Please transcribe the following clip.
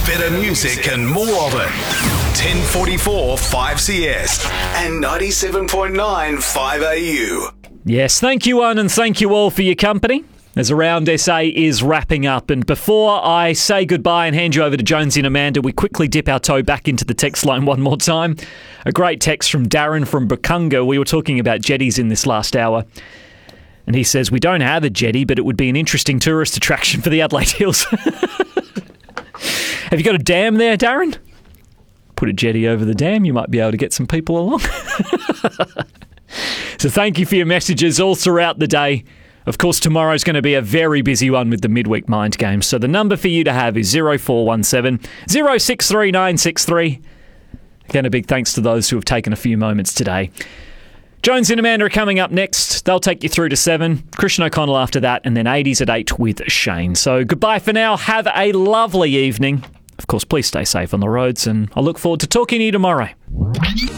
Better music and more of it. 1044 5CS and 97.9 5AU. Yes, thank you, one, and thank you all for your company as Around SA is wrapping up. And before I say goodbye and hand you over to Jonesy and Amanda, we quickly dip our toe back into the text line one more time. A great text from Darren from Bukunga. We were talking about jetties in this last hour. And he says, we don't have a jetty, but it would be an interesting tourist attraction for the Adelaide Hills. Have you got a dam there, Darren? Put a jetty over the dam, you might be able to get some people along. So thank you for your messages all throughout the day. Of course, tomorrow's going to be a very busy one with the midweek mind games. So the number for you to have is 0417 063963. Again, a big thanks to those who have taken a few moments today. Jones and Amanda are coming up next. They'll take you through to 7. Christian O'Connell after that, and then 80s at 8 with Shane. So goodbye for now. Have a lovely evening. Of course, please stay safe on the roads, and I look forward to talking to you tomorrow.